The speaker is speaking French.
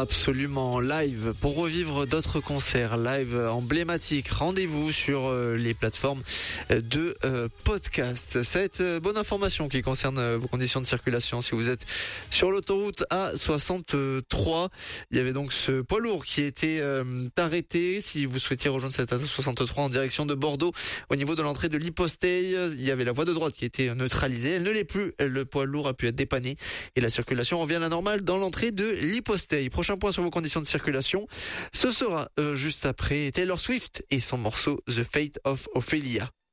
Absolument, live pour revivre d'autres concerts live emblématiques. Rendez-vous sur les plateformes de podcast. Cette bonne information qui concerne vos conditions de circulation. Si vous êtes sur l'autoroute A63, il y avait donc ce poids lourd qui était arrêté. Si vous souhaitiez rejoindre cette A63 en direction de Bordeaux, au niveau de l'entrée de l'Hyposteil, il y avait la voie de droite qui était neutralisée. Elle ne l'est plus. Le poids lourd a pu être dépanné et la circulation revient à la normale dans l'entrée de l'Hyposteil. Prochain point sur vos conditions de circulation, ce sera juste après Taylor Swift et son morceau The Fate of Ophelia.